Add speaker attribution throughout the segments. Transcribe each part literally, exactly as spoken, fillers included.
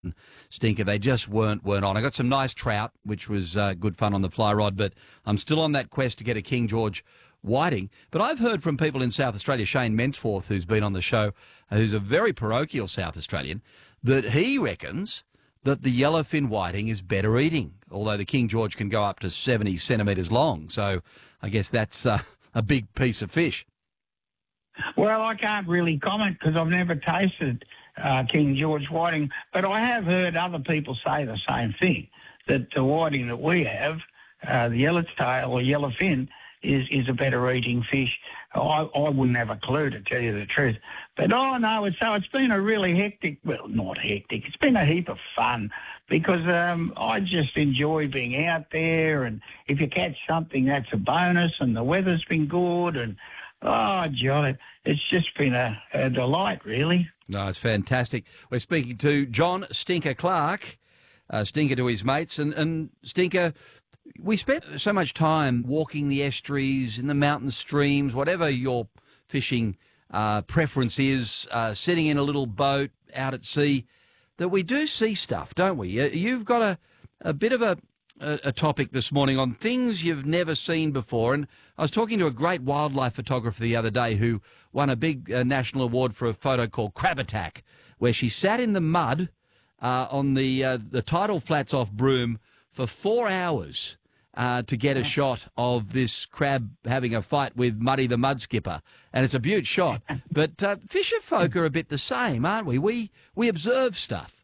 Speaker 1: Stinker, they just weren't weren't on. I got some nice trout, which was uh, good fun on the fly rod, but I'm still on that quest to get a King George whiting. But I've heard from people in South Australia, Shane Mensforth, who's been on the show, uh, who's a very parochial South Australian, that he reckons that the yellowfin whiting is better eating, although the King George can go up to seventy centimetres long. So I guess that's uh, a big piece of fish.
Speaker 2: Well, I can't really comment because I've never tasted uh, King George whiting, but I have heard other people say the same thing, that the whiting that we have, uh, the yellowtail or yellowfin, is, is a better eating fish. I, I wouldn't have a clue, to tell you the truth. But, oh, no, it's, so it's been a really hectic, well, not hectic, it's been a heap of fun because um, I just enjoy being out there, and if you catch something, that's a bonus, and the weather's been good, and oh, jolly. It's just been a, a delight, really.
Speaker 1: No, it's fantastic. We're speaking to John Stinker Clark, uh, Stinker to his mates. And, and Stinker, we spent so much time walking the estuaries, in the mountain streams, whatever your fishing uh, preference is, uh, sitting in a little boat out at sea, that we do see stuff, don't we? Uh, you've got a, a bit of a... a topic this morning on things you've never seen before. And I was talking to a great wildlife photographer the other day who won a big uh, national award for a photo called Crab Attack, where she sat in the mud uh, on the uh, the tidal flats off Broome for four hours uh, to get a shot of this crab having a fight with Muddy the Mud Skipper. And it's a beaut shot. But uh, fisher folk are a bit the same, aren't we? We, we observe stuff.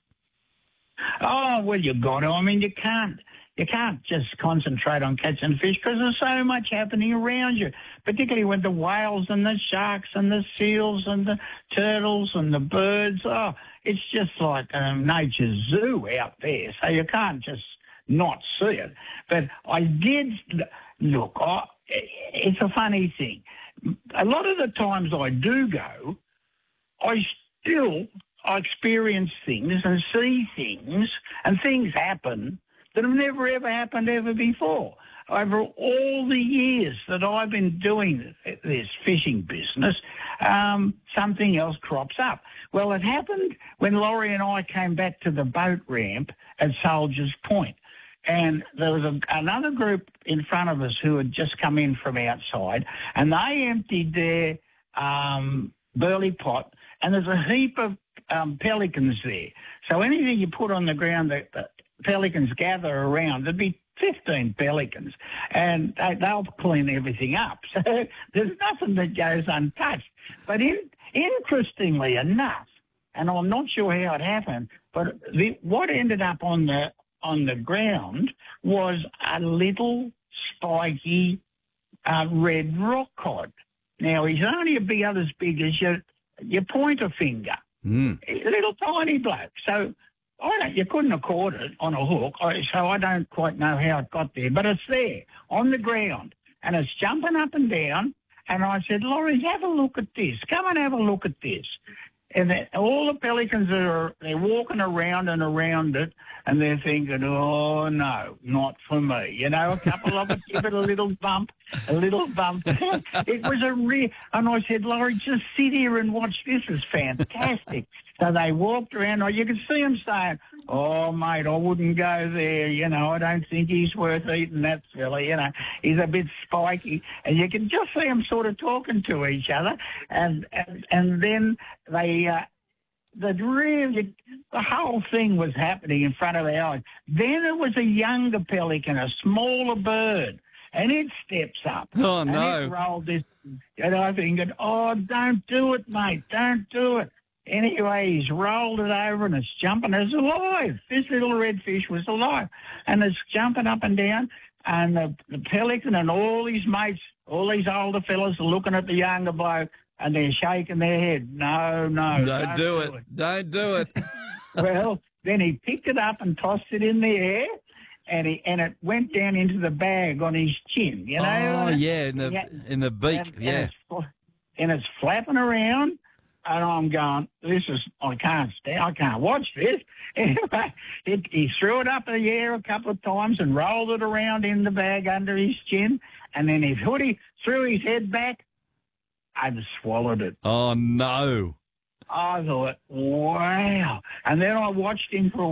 Speaker 2: Oh, well, you've got to. I mean, you can't. You can't just concentrate on catching fish because there's so much happening around you, particularly with the whales and the sharks and the seals and the turtles and the birds. Oh, it's just like um, nature's zoo out there, so you can't just not see it. But I did, look, I, it's a funny thing. A lot of the times I do go, I still I experience things and see things, and things happen that have never, ever happened ever before. Over all the years that I've been doing this fishing business, um, something else crops up. Well, it happened when Laurie and I came back to the boat ramp at Soldiers Point, and there was a, another group in front of us who had just come in from outside, and they emptied their um, burley pot, and there's a heap of um, pelicans there. So anything you put on the ground that, that pelicans gather around, there'd be fifteen pelicans, and they, they'll clean everything up. So there's nothing that goes untouched. But in, interestingly enough, and I'm not sure how it happened, but the, what ended up on the on the ground was a little spiky uh, red rock cod. Now, he's only about as big as your, your pointer finger.
Speaker 1: Mm.
Speaker 2: He's a little tiny bloke. So I don't, you couldn't have caught it on a hook, so I don't quite know how it got there. But it's there on the ground, and it's jumping up and down. And I said, Laurie, have a look at this. Come and have a look at this. And then all the pelicans are they're walking around and around it, and they're thinking, oh, no, not for me. You know, a couple of them give it a little bump, a little bump. It was a real... And I said, Laurie, just sit here and watch. This is fantastic. So they walked around. You could see them saying, oh, mate, I wouldn't go there. You know, I don't think he's worth eating, that fella. You know, he's a bit spiky. And you can just see them sort of talking to each other. And and, and then they... Uh, the really, the whole thing was happening in front of our eyes. Then there was a younger pelican, a smaller bird, and it steps up.
Speaker 1: Oh, no.
Speaker 2: And it rolled this, and I thinking, oh, don't do it, mate, don't do it. Anyway, he's rolled it over, and it's jumping. It's alive. This little redfish was alive, and it's jumping up and down, and the, the pelican and all his mates, all these older fellas are looking at the younger bloke, and they're shaking their head. No, no.
Speaker 1: Don't, don't do, do it. it. Don't do it.
Speaker 2: Well, then he picked it up and tossed it in the air, and he and it went down into the bag on his chin, you know?
Speaker 1: Oh, yeah, in the,
Speaker 2: yeah.
Speaker 1: in the beak,
Speaker 2: and,
Speaker 1: yeah.
Speaker 2: And it's, and it's flapping around, and I'm going, this is, I can't stand, I can't watch this. Anyway, it, he threw it up in the air a couple of times and rolled it around in the bag under his chin, and then he hoodie threw his head back, and swallowed it.
Speaker 1: Oh, no.
Speaker 2: I thought, wow. And then I watched him for a